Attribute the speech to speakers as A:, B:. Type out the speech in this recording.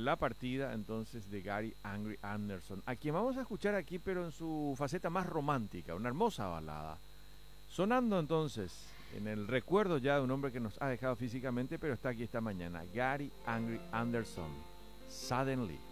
A: la partida entonces de Gary Angry Anderson, a quien vamos a escuchar aquí, pero en su faceta más romántica, una hermosa balada. Sonando entonces en el recuerdo ya de un hombre que nos ha dejado físicamente, pero está aquí esta mañana, Gary Angry Anderson, Suddenly.